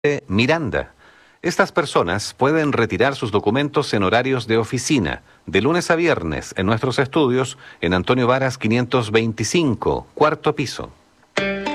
Miranda. Estas personas pueden retirar sus documentos en horarios de oficina, de lunes a viernes, en nuestros estudios, en Antonio Varas 525, cuarto piso.